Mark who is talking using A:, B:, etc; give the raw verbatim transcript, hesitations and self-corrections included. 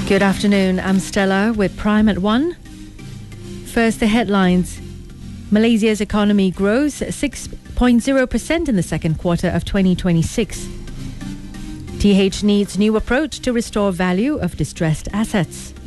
A: Good afternoon, I'm Stella with Prime at one. First, the headlines. Malaysia's economy grows six point zero percent in the second quarter of twenty twenty-six. T H needs new approach to restore value of distressed assets.